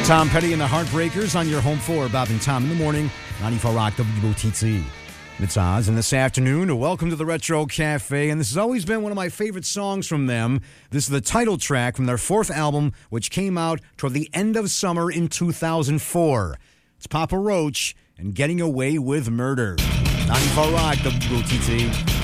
Tom Petty and the Heartbreakers on your home floor. Bob and Tom in the morning. 94 Rock WOTC. It's Oz. And this afternoon, welcome to the Retro Cafe. And this has always been one of my favorite songs from them. This is the title track from their fourth album, which came out toward the end of summer in 2004. It's Papa Roach and Getting Away with Murder. 94 Rock WOTC.